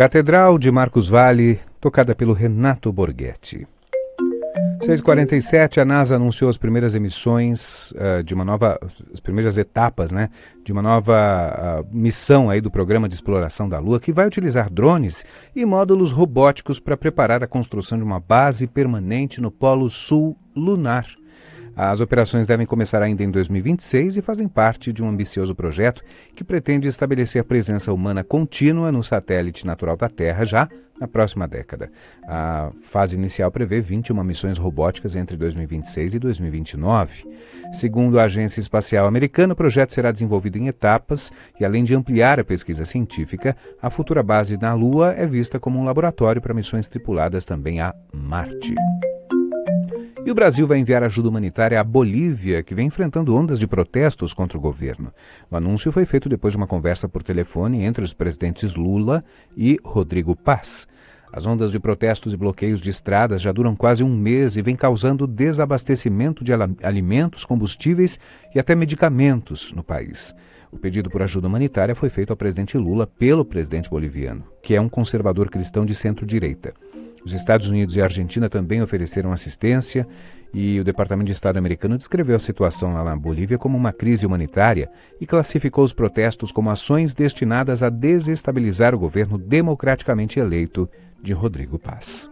Catedral de Marcos Valle, tocada pelo Renato Borghetti. 6h47, a NASA anunciou as primeiras emissões as primeiras etapas, né, de uma nova missão aí do programa de exploração da Lua, que vai utilizar drones e módulos robóticos para preparar a construção de uma base permanente no Polo Sul lunar. As operações devem começar ainda em 2026 e fazem parte de um ambicioso projeto que pretende estabelecer presença humana contínua no satélite natural da Terra já na próxima década. A fase inicial prevê 21 missões robóticas entre 2026 e 2029. Segundo a Agência Espacial Americana, o projeto será desenvolvido em etapas e, além de ampliar a pesquisa científica, a futura base na Lua é vista como um laboratório para missões tripuladas também a Marte. E o Brasil vai enviar ajuda humanitária à Bolívia, que vem enfrentando ondas de protestos contra o governo. O anúncio foi feito depois de uma conversa por telefone entre os presidentes Lula e Rodrigo Paz. As ondas de protestos e bloqueios de estradas já duram quase um mês e vem causando desabastecimento de alimentos, combustíveis e até medicamentos no país. O pedido por ajuda humanitária foi feito ao presidente Lula pelo presidente boliviano, que é um conservador cristão de centro-direita. Os Estados Unidos e a Argentina também ofereceram assistência e o Departamento de Estado americano descreveu a situação lá na Bolívia como uma crise humanitária e classificou os protestos como ações destinadas a desestabilizar o governo democraticamente eleito de Rodrigo Paz.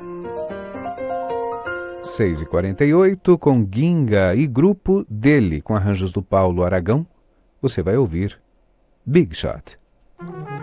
6h48, com Ginga e grupo dele, com arranjos do Paulo Aragão, você vai ouvir Big Shot.